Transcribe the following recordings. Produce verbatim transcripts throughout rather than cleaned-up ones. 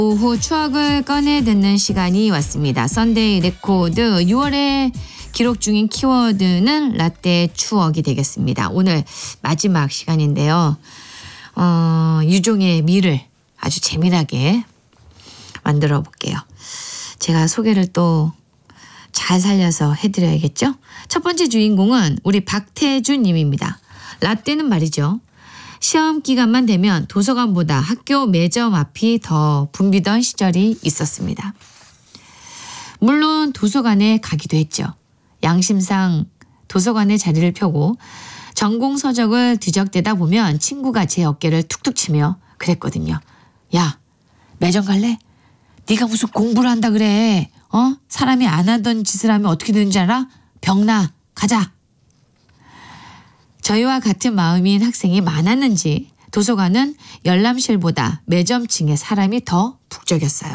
오후 추억을 꺼내 듣는 시간이 왔습니다. 썬데이 레코드 유월에 기록 중인 키워드는 라떼 추억이 되겠습니다. 오늘 마지막 시간인데요. 어, 유종의 미를 아주 재미나게 만들어 볼게요. 제가 소개를 또 잘 살려서 해드려야겠죠? 첫 번째 주인공은 우리 박태준 님입니다. 라떼는 말이죠. 시험 기간만 되면 도서관보다 학교 매점 앞이 더 붐비던 시절이 있었습니다. 물론 도서관에 가기도 했죠. 양심상 도서관에 자리를 펴고 전공 서적을 뒤적대다 보면 친구가 제 어깨를 툭툭 치며 그랬거든요. 야, 매점 갈래? 네가 무슨 공부를 한다 그래. 어? 사람이 안 하던 짓을 하면 어떻게 되는지 알아? 병나. 가자. 저희와 같은 마음인 학생이 많았는지 도서관은 열람실보다 매점층에 사람이 더 북적였어요.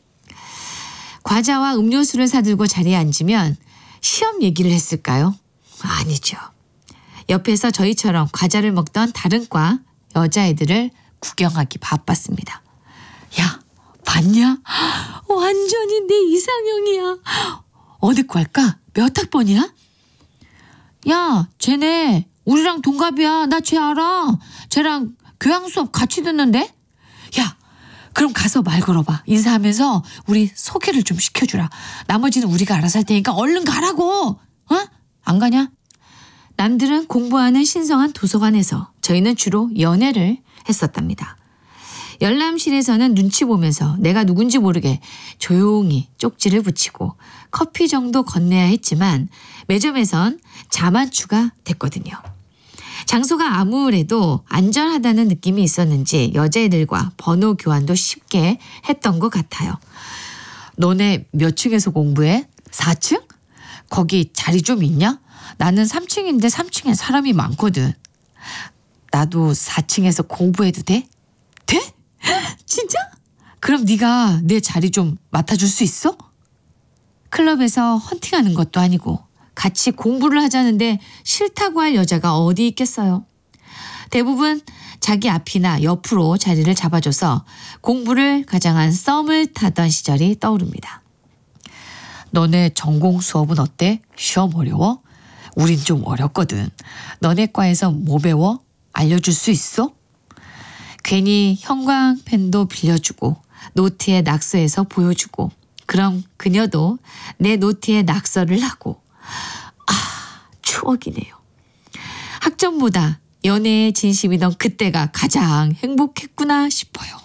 과자와 음료수를 사들고 자리에 앉으면 시험 얘기를 했을까요? 아니죠. 옆에서 저희처럼 과자를 먹던 다른 과 여자애들을 구경하기 바빴습니다. 야, 봤냐? 완전히 내 이상형이야. 어디 과일까? 몇 학번이야? 야, 쟤네 우리랑 동갑이야. 나 쟤 알아. 쟤랑 교양 수업 같이 듣는데? 야, 그럼 가서 말 걸어봐. 인사하면서 우리 소개를 좀 시켜주라. 나머지는 우리가 알아서 할 테니까 얼른 가라고. 어? 안 가냐? 남들은 공부하는 신성한 도서관에서 저희는 주로 연애를 했었답니다. 열람실에서는 눈치 보면서 내가 누군지 모르게 조용히 쪽지를 붙이고 커피 정도 건네야 했지만 매점에선 자만추가 됐거든요. 장소가 아무래도 안전하다는 느낌이 있었는지 여자애들과 번호 교환도 쉽게 했던 것 같아요. 너네 몇 층에서 공부해? 사 층? 거기 자리 좀 있냐? 나는 삼 층인데 삼 층에 사람이 많거든. 나도 사 층에서 공부해도 돼? 돼? 진짜? 그럼 네가 내 자리 좀 맡아줄 수 있어? 클럽에서 헌팅하는 것도 아니고 같이 공부를 하자는데 싫다고 할 여자가 어디 있겠어요. 대부분 자기 앞이나 옆으로 자리를 잡아줘서 공부를 가장한 썸을 타던 시절이 떠오릅니다. 너네 전공 수업은 어때? 시험 어려워? 우린 좀 어렵거든. 너네 과에서 뭐 배워? 알려줄 수 있어? 괜히 형광펜도 빌려주고 노트에 낙서해서 보여주고 그럼 그녀도 내 노트에 낙서를 하고 아, 추억이네요. 학점보다 연애에 진심이던 그때가 가장 행복했구나 싶어요.